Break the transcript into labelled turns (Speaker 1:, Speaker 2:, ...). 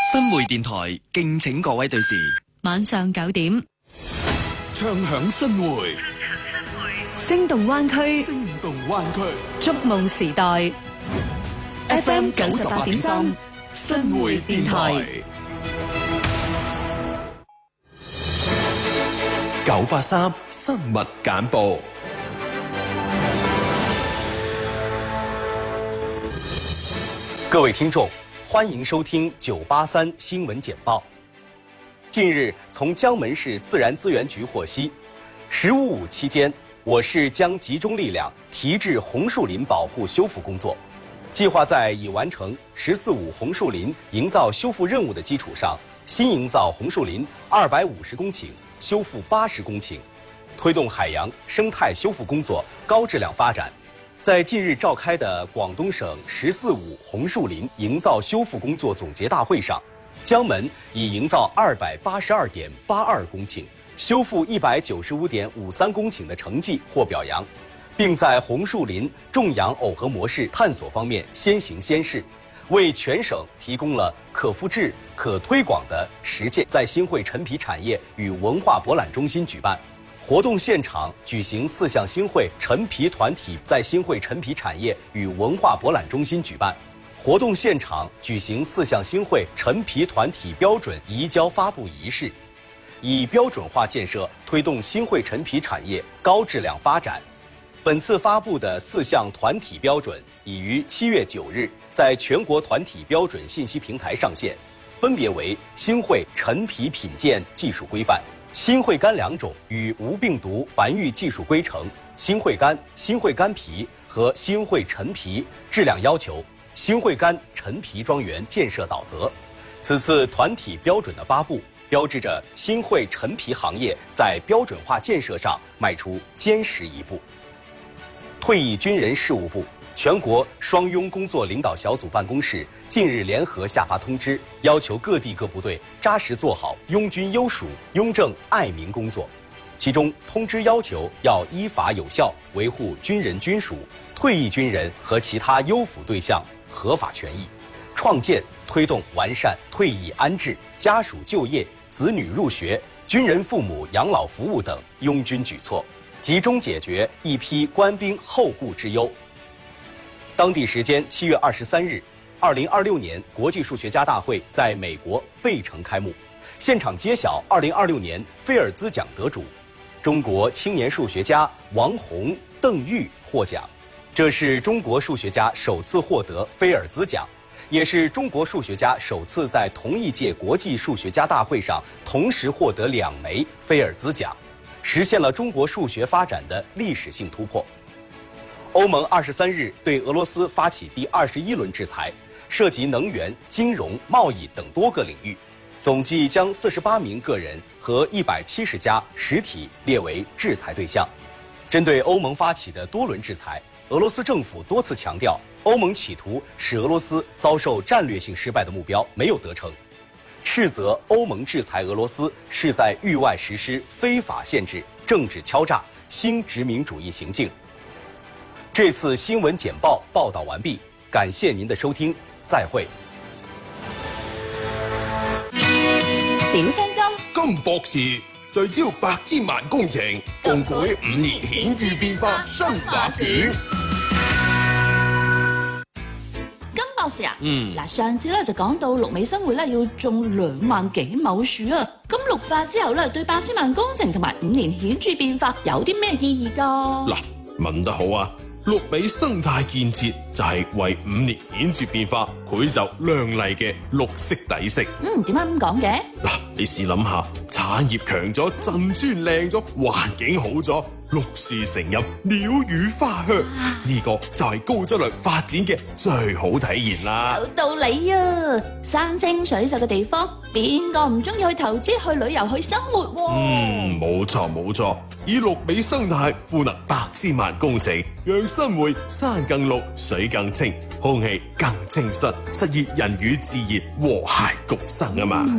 Speaker 1: 新匯電台敬請各位對視。
Speaker 2: 晚上9點，
Speaker 3: 唱響新匯，
Speaker 2: 聲動灣區，
Speaker 3: 聲動灣區，
Speaker 2: 觸夢時代。FM 98.3，新匯電台。
Speaker 3: 983新聞簡報。
Speaker 4: 各位聽眾，歡迎收聽983新聞簡報。近日，從江門市自然資源局獲悉，15.5期間，我市將集中力量提質紅樹林保護修復工作，計劃在已完成14.5紅樹林營造修復任務的基礎上，新營造紅樹林250公頃，修復80公頃，推動海洋生態修復工作高質量發展。在近日召開的廣東省14.5紅樹林營造修復工作總結大會上，江門以營造282.82公頃、修復195.53公頃的成績獲表揚，並在紅樹林種養耦合模式探索方面先行先試，為全省提供了可複製、可推廣的實踐。在新會陳皮產業與文化博覽中心舉辦。活動現場舉行4項新會陳皮團體在新會陳皮產業與文化博覽中心舉辦。活動現場舉行4項新會陳皮團體標準移交發布儀式，以標準化建設推動新會陳皮產業高質量發展。本次發布的4項團體標準已於7月9日在全國團體標準信息平台上線，分別為新會陳皮品鑑技術規範、新會柑2種與無病毒繁育技術規程、新會柑、新會柑皮和新會陳皮質量要求、新會柑陳皮莊園建設導則。此次團體標準的發布，標誌着新會陳皮行業在標準化建設上邁出堅實一步。退役軍人事務部、全國雙擁工作領導小組辦公室近日聯合下發通知，要求各地各部隊扎實做好擁軍優屬、擁政愛民工作。其中，通知要求要依法有效維護軍人軍屬、退役軍人和其他優撫對象合法權益，創建、推動完善退役安置、家屬就業、子女入學、軍人父母養老服務等擁軍舉措，集中解決一批官兵後顧之憂。當地時間7月23日，2026年國際數學家大會在美國費城開幕，現場揭曉2026年菲爾茲獎得主，中國青年數學家王洪、鄧玉獲獎。這是中國數學家首次獲得菲爾茲獎，也是中國數學家首次在同一屆國際數學家大會上同時獲得2枚菲爾茲獎，實現了中國數學發展的歷史性突破。歐盟23日對俄羅斯發起第21輪制裁，涉及能源、金融、貿易等多個領域，總計將48名個人和170家實體列為制裁對象。針對歐盟發起的多輪制裁，俄羅斯政府多次強調，歐盟企圖使俄羅斯遭受戰略性失敗的目標沒有得逞，斥責歐盟制裁俄羅斯是在域外實施非法限制、政治敲詐、新殖民主義行徑。這次新聞簡報報道完畢，感謝您的收聽，再會。
Speaker 2: 小薪金，
Speaker 3: 金博士聚焦百千萬工程，共繪5年顯著變化新畫卷。
Speaker 5: 金博士啊，嗱，上次咧就講到綠美生匯咧要種2萬幾畝樹啊，咁綠化之後咧對百千萬工程同埋5年顯著變化有啲咩意義噶？
Speaker 3: 嗱，問得好啊！綠美生態建設就係為5年顯著變化繪就亮麗嘅綠色底色。
Speaker 5: 點解咁講嘅？
Speaker 3: 嗱，你試諗下，產業強咗，鎮村靚咗，環境好咗，綠樹成蔭，鳥語花香，呢個就係高質量發展嘅最好體現啦。
Speaker 5: 有道理啊！山清水秀嘅地方，邊個唔中意去投資、去旅遊、去生活喎？
Speaker 3: 冇錯冇錯。以綠美生態賦能百千萬工程，讓新會山更綠、水更清、空氣更清新，實現人與自然和諧共生啊嘛！